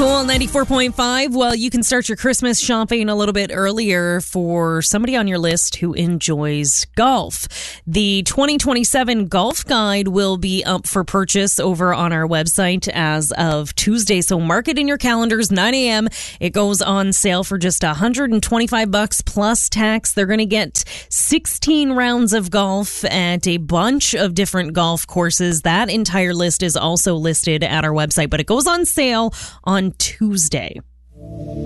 Cool 94.5. Well, you can start your Christmas shopping a little bit earlier for somebody on your list who enjoys golf. The 2027 Golf Guide will be up for purchase over on our website as of Tuesday. So mark it in your calendars, 9 a.m. It goes on sale for just $125 plus tax. They're going to get 16 rounds of golf at a bunch of different golf courses. That entire list is also listed at our website, but it goes on sale on Tuesday.